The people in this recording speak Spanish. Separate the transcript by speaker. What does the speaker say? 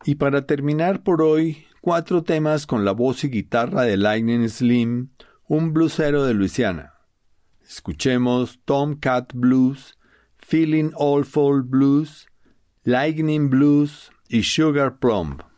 Speaker 1: Y para terminar por hoy, 4 temas con la voz y guitarra de Lightning Slim, un bluesero de Luisiana. Escuchemos Tomcat Blues, Feeling Awful Blues, Lightning Blues y Sugar Plum.